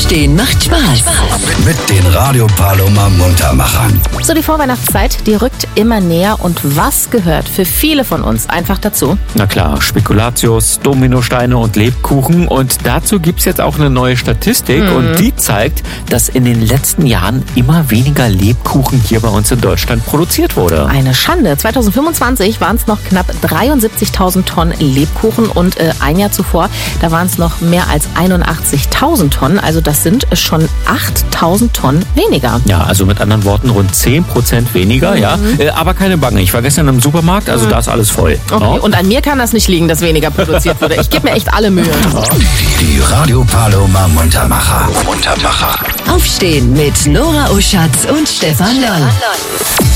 Aufstehen macht Spaß. Mit den Radio Paloma Muntermachern. So, die Vorweihnachtszeit, die rückt immer näher. Und was gehört für viele von uns einfach dazu? Na klar, Spekulatius, Dominosteine und Lebkuchen. Und dazu gibt's jetzt auch eine neue Statistik. Und die zeigt, dass in den letzten Jahren immer weniger Lebkuchen hier bei uns in Deutschland produziert wurde. Eine Schande. 2025 waren es noch knapp 73.000 Tonnen Lebkuchen und ein Jahr zuvor, da waren es noch mehr als 81.000 Tonnen. Also das sind schon 8.000 Tonnen weniger. Ja, also mit anderen Worten rund 10% weniger, ja. Aber keine Bange, ich war gestern im Supermarkt, also da ist alles voll. Okay, Ja? und an mir kann das nicht liegen, dass weniger produziert wurde. Ich gebe mir echt alle Mühe. Die Radio Paloma Muntermacher. Aufstehen mit Nora Oschatz und Stefan Loll.